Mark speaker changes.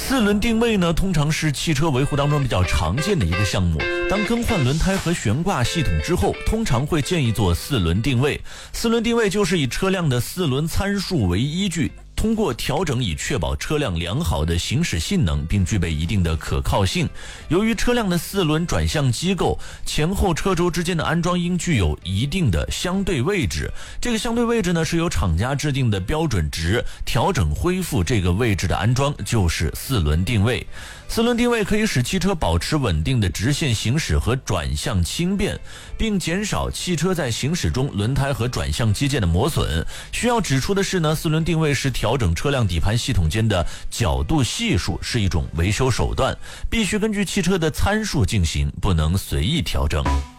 Speaker 1: 四轮定位呢，通常是汽车维护当中比较常见的一个项目。当更换轮胎和悬挂系统之后，通常会建议做四轮定位。四轮定位就是以车辆的四轮参数为依据，通过调整以确保车辆良好的行驶性能，并具备一定的可靠性。由于车辆的四轮转向机构前后车轴之间的安装应具有一定的相对位置，这个相对位置呢是由厂家制定的标准值，调整恢复这个位置的安装就是四轮定位。四轮定位可以使汽车保持稳定的直线行驶和转向轻便，并减少汽车在行驶中轮胎和转向机件的磨损。需要指出的是呢，四轮定位是调整车辆底盘系统间的角度系数，是一种维修手段，必须根据汽车的参数进行，不能随意调整。